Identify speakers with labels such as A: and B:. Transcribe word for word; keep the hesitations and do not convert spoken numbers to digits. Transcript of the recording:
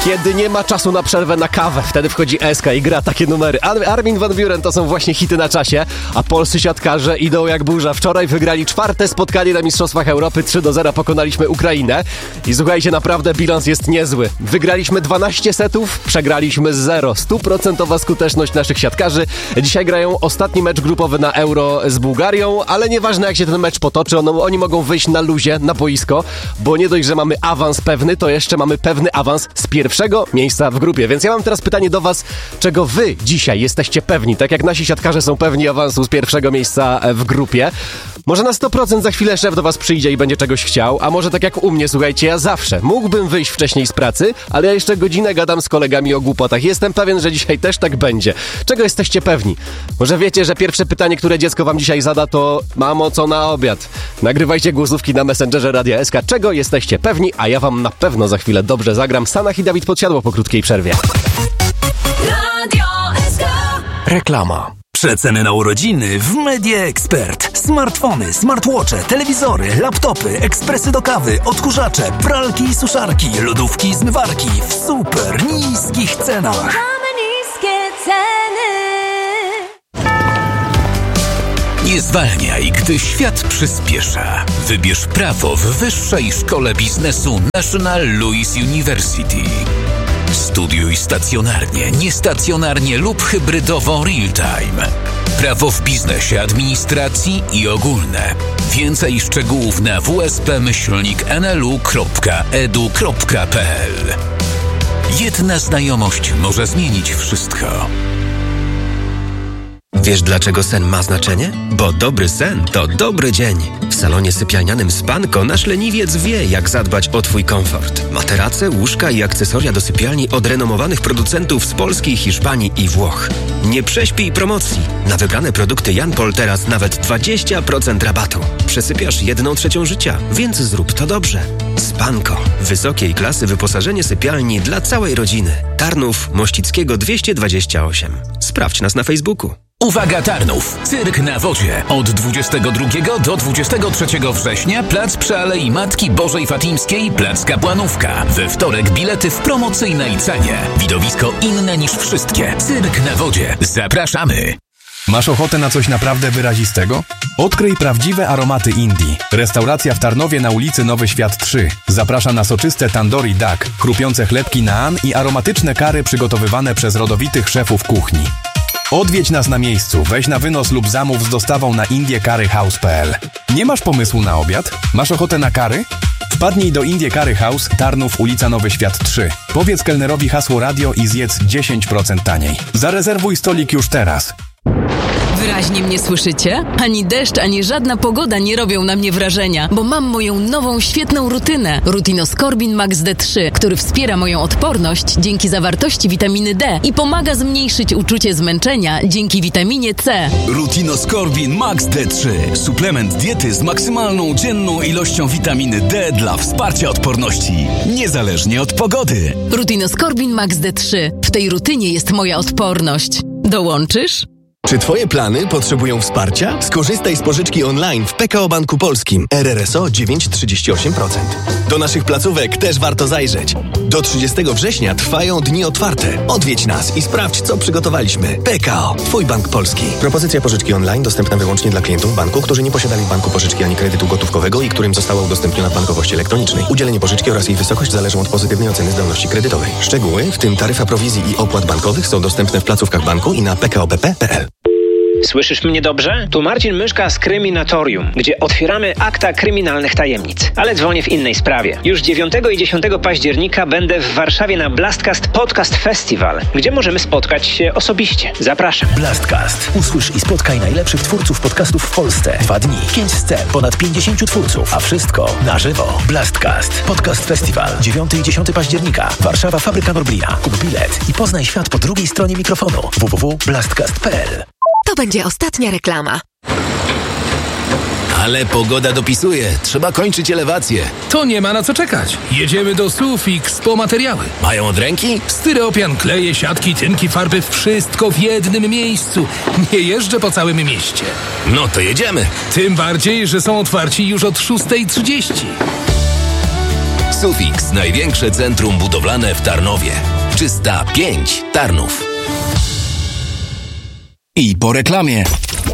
A: Kiedy nie ma czasu na przerwę na kawę, wtedy wchodzi S K i gra takie numery. Ar- Armin van Buuren to są właśnie hity na czasie, a polscy siatkarze idą jak burza. Wczoraj wygrali czwarte spotkanie na Mistrzostwach Europy, trzy do zera pokonaliśmy Ukrainę. I słuchajcie, naprawdę bilans jest niezły. Wygraliśmy dwanaście setów, przegraliśmy zero. Stuprocentowa skuteczność naszych siatkarzy. Dzisiaj grają ostatni mecz grupowy na Euro z Bułgarią, ale nieważne jak się ten mecz potoczy, on, oni mogą wyjść na luzie, na boisko, bo nie dość, że mamy awans pewny, to jeszcze mamy pewny awans z pierwszego miejsca w grupie. Więc ja mam teraz pytanie do was, czego wy dzisiaj jesteście pewni, tak jak nasi siatkarze są pewni awansu z pierwszego miejsca w grupie. Może na sto procent za chwilę szef do was przyjdzie i będzie czegoś chciał, a może tak jak u mnie, słuchajcie, ja zawsze mógłbym wyjść wcześniej z pracy, ale ja jeszcze godzinę gadam z kolegami o głupotach. Jestem pewien, że dzisiaj też tak będzie. Czego jesteście pewni? Może wiecie, że pierwsze pytanie, które dziecko wam dzisiaj zada, to mamo, co na obiad? Nagrywajcie głosówki na Messengerze Radia S K. Czego jesteście pewni? A ja wam na pewno za chwilę dobrze zagram. Sanach i Dawid Podsiadło po krótkiej przerwie.
B: Radio S K.
C: Reklama. Przeceny na urodziny w Media Expert. Smartfony, smartwatche, telewizory, laptopy, ekspresy do kawy, odkurzacze, pralki i suszarki, lodówki i zmywarki w super niskich cenach.
B: Mamy niskie ceny.
C: Nie zwalniaj, gdy świat przyspiesza. Wybierz prawo w Wyższej Szkole Biznesu National Louis University. Studiuj stacjonarnie, niestacjonarnie lub hybrydowo real-time. Prawo w biznesie, administracji i ogólne. Więcej szczegółów na w s p myślnik n l u kropka e d u kropka p l. Jedna znajomość może zmienić wszystko.
D: Wiesz, dlaczego sen ma znaczenie? Bo dobry sen to dobry dzień. W salonie sypialnianym Spanko nasz leniwiec wie, jak zadbać o twój komfort. Materace, łóżka i akcesoria do sypialni od renomowanych producentów z Polski, Hiszpanii i Włoch. Nie prześpij promocji. Na wybrane produkty Janpol teraz nawet dwadzieścia procent rabatu. Przesypiasz jedną trzecią życia, więc zrób to dobrze. Spanko. Wysokiej klasy wyposażenie sypialni dla całej rodziny. Tarnów Mościckiego dwieście dwadzieścia osiem. Sprawdź nas na Facebooku.
C: Uwaga Tarnów! Cyrk na wodzie. Od dwudziestego drugiego do dwudziestego trzeciego września plac przy Alei Matki Bożej Fatimskiej, plac Kapłanówka. We wtorek bilety w promocyjnej cenie. Widowisko inne niż wszystkie. Cyrk na wodzie. Zapraszamy!
E: Masz ochotę na coś naprawdę wyrazistego? Odkryj prawdziwe aromaty Indii. Restauracja w Tarnowie na ulicy Nowy Świat trzy. Zaprasza na soczyste tandoori duck, chrupiące chlebki naan i aromatyczne kary przygotowywane przez rodowitych szefów kuchni. Odwiedź nas na miejscu, weź na wynos lub zamów z dostawą na indie curry house kropka p l. Nie masz pomysłu na obiad? Masz ochotę na kary? Wpadnij do Indie Curry House, Tarnów, ulica Nowy Świat trzy. Powiedz kelnerowi hasło radio i zjedz dziesięć procent taniej. Zarezerwuj stolik już teraz.
F: Wyraźnie mnie słyszycie? Ani deszcz, ani żadna pogoda nie robią na mnie wrażenia, bo mam moją nową, świetną rutynę. Rutinoskorbin Max D trzy, który wspiera moją odporność dzięki zawartości witaminy D i pomaga zmniejszyć uczucie zmęczenia dzięki witaminie C.
G: Rutinoskorbin Max D trzy. Suplement diety z maksymalną dzienną ilością witaminy D dla wsparcia odporności, niezależnie od pogody.
F: Rutinoskorbin Max D trzy. W tej rutynie jest moja odporność. Dołączysz?
H: Czy twoje plany potrzebują wsparcia? Skorzystaj z pożyczki online w P K O Banku Polskim. R R S O dziewięć przecinek trzydzieści osiem procent. Do naszych placówek też warto zajrzeć. Do trzydziestego września trwają dni otwarte. Odwiedź nas i sprawdź, co przygotowaliśmy. P K O. Twój bank polski. Propozycja pożyczki online dostępna wyłącznie dla klientów banku, którzy nie posiadali w banku pożyczki ani kredytu gotówkowego i którym została udostępniona w bankowości elektronicznej. Udzielenie pożyczki oraz jej wysokość zależą od pozytywnej oceny zdolności kredytowej. Szczegóły, w tym taryfa prowizji i opłat bankowych, są dostępne w placówkach banku i na p k o b p kropka p l.
I: Słyszysz mnie dobrze? Tu Marcin Myszka z Kryminatorium, gdzie otwieramy akta kryminalnych tajemnic. Ale dzwonię w innej sprawie. Już dziewiątego i dziesiątego października będę w Warszawie na Blastcast Podcast Festival, gdzie możemy spotkać się osobiście. Zapraszam.
C: Blastcast. Usłysz i spotkaj najlepszych twórców podcastów w Polsce. Dwa dni, pięć scen, ponad pięćdziesięciu twórców, a wszystko na żywo. Blastcast Podcast Festival. dziewiątego i dziesiątego października. Warszawa, Fabryka Norblina. Kup bilet i poznaj świat po drugiej stronie mikrofonu. w w w kropka blastcast kropka p l.
J: To będzie ostatnia reklama.
H: Ale pogoda dopisuje. Trzeba kończyć elewację.
K: To nie ma na co czekać. Jedziemy do Sufix po materiały.
H: Mają od ręki?
K: Styropian, kleje, siatki, tynki, farby. Wszystko w jednym miejscu. Nie jeżdżę po całym mieście.
H: No to jedziemy.
K: Tym bardziej, że są otwarci już od szóstej trzydzieści.
C: Sufix, największe centrum budowlane w Tarnowie. trzysta pięć Tarnów.
G: I po reklamie.